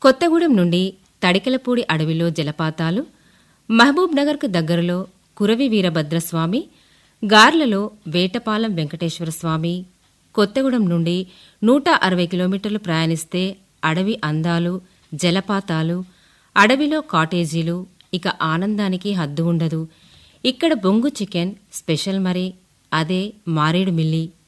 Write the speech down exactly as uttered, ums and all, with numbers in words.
కొత్తగూడెం నుండి తడికెలపూడి అడవిలో జలపాతాలు, మహబూబ్ నగర్కు దగ్గరలో కురవి వీరభద్రస్వామి, గార్లలో వేటపాలెం వెంకటేశ్వరస్వామి, కొత్తగూడెం నుండి నూట అరవై కిలోమీటర్లు ప్రయాణిస్తే అడవి అందాలు, జలపాతాలు, అడవిలో కాటేజీలు, ఇక ఆనందానికి హద్దు ఉండదు. ఇక్కడ బొంగు చికెన్ స్పెషల్ మరి, అదే మారేడు మిల్లి.